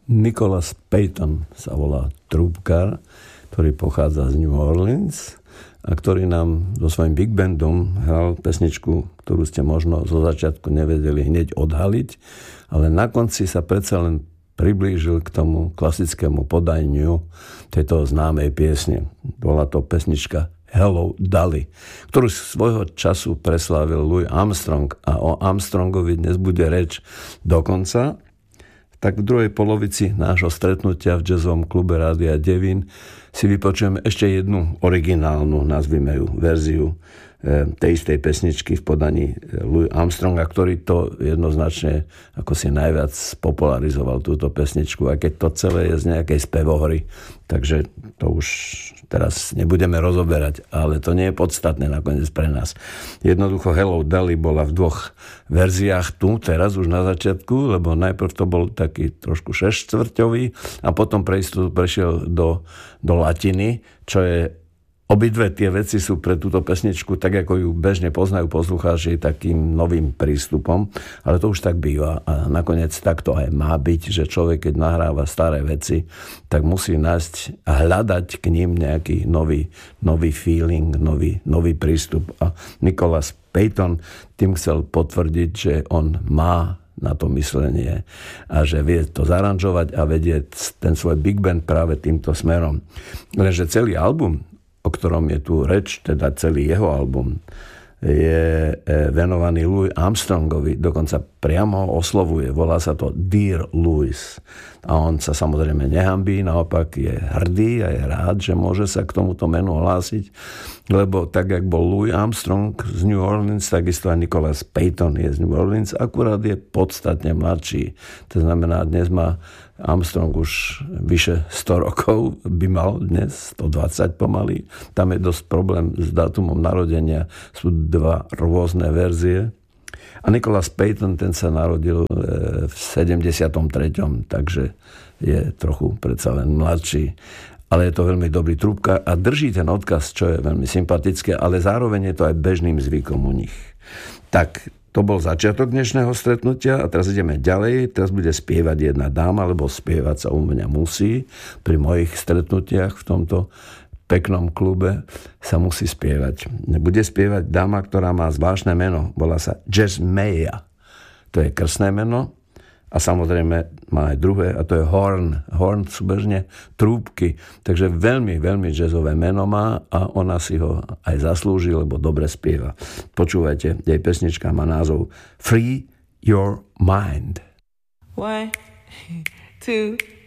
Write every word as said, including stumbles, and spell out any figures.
Nicholas Payton sa volá trúbkar, ktorý pochádza z New Orleans a ktorý nám so svojím big bandom hral pesničku, ktorú ste možno zo začiatku nevedeli hneď odhaliť, ale na konci sa predsa len priblížil k tomu klasickému podaniu tejto známej piesne. Bola to pesnička Hello Dolly, ktorú svojho času preslávil Louis Armstrong a o Armstrongovi dnes bude reč dokonca. Tak v druhej polovici nášho stretnutia v jazzovom klube Rádia Devín si vypočujeme ešte jednu originálnu, nazvime ju, verziu tej istej pesničky v podaní Louis Armstronga, ktorý to jednoznačne ako si najviac popularizoval túto pesničku, aj keď to celé je z nejakej spevohry, takže to už teraz nebudeme rozoberať, ale to nie je podstatné nakoniec pre nás. Jednoducho Hello Dolly bola v dvoch verziách tu, teraz už na začiatku, lebo najprv to bol taký trošku šesťštvrťový a potom prejstu prešiel do, do latiny, čo je obidve tie veci sú pre túto pesničku, tak ako ju bežne poznajú poslucháči, takým novým prístupom, ale to už tak býva a nakoniec tak to aj má byť, že človek, keď nahráva staré veci, tak musí nájsť a hľadať k ním nejaký nový, nový feeling, nový, nový prístup. A Nicholas Payton tým chcel potvrdiť, že on má na to myslenie a že vie to zaranžovať a vedie ten svoj big band práve týmto smerom. Lenže celý album, o ktorom je tu reč, teda celý jeho album, je venovaný Louis Armstrongovi, dokonca priamo ho oslovuje, volá sa to Dear Louis. A on sa samozrejme nehambí, naopak je hrdý a je rád, že môže sa k tomuto menu hlásiť, lebo tak, jak bol Louis Armstrong z New Orleans, takisto aj Nicholas Payton je z New Orleans, akurát je podstatne mladší. To znamená, dnes má Armstrong už vyše sto rokov, by mal dnes sto dvadsať pomaly. Tam je dosť problém s dátumom narodenia, sú dva rôzne verzie. A Nicholas Payton, ten sa narodil v sedemdesiatom treťom, takže je trochu predsa len mladší. Ale je to veľmi dobrý trúbkar a drží ten odkaz, čo je veľmi sympatické, ale zároveň je to aj bežným zvykom u nich. Tak, to bol začiatok dnešného stretnutia a teraz ideme ďalej. Teraz bude spievať jedna dáma, lebo spievať sa u mňa musí. Pri mojich stretnutiach v tomto peknom klube sa musí spievať. Bude spievať dáma, ktorá má zvláštne meno. Volá sa Jazz Maya. To je krstné meno. A samozrejme má aj druhé, a to je Horn. Horn sú bežne trúbky. Takže veľmi, veľmi jazzové meno má a ona si ho aj zaslúži, lebo dobre spieva. Počúvajte, jej pesnička má názov Free Your Mind. One, two,